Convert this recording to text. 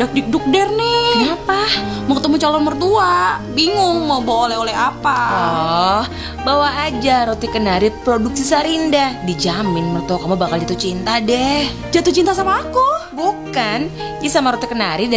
dak dikduk der nih. Kenapa? Mau ketemu calon mertua, bingung mau bawa oleh-oleh apa. Oh, bawa aja roti kenari produksi Sarinda. Dijamin mertua kamu bakal jatuh cinta deh. Jatuh cinta sama aku? Bukan, ya sama roti kenari